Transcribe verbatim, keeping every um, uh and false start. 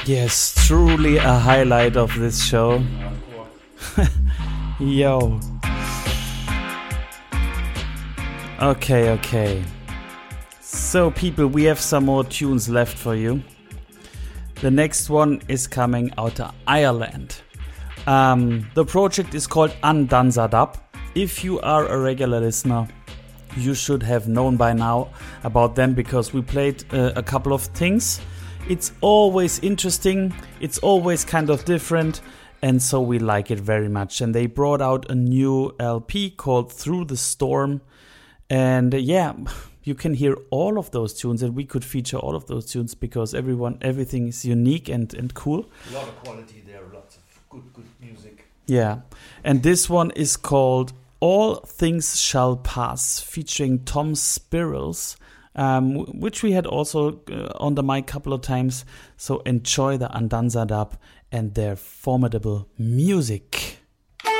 Yes, truly a highlight of this show. Yo. Okay, okay. So, people, we have some more tunes left for you. The next one is coming out of Ireland. Um, the project is called Andanzadab. If you are a regular listener, you should have known by now about them because we played uh, a couple of things. It's always interesting, it's always kind of different, and so we like it very much. And they brought out a new L P called Through the Storm. And uh, yeah, you can hear all of those tunes, and we could feature all of those tunes because everyone, everything is unique and, and cool. A lot of quality there, lots of good, good music. Yeah, and this one is called All Things Shall Pass, featuring Tom Spirals. Um, which we had also uh, on the mic a couple of times. So enjoy the Andanzadab and their formidable music.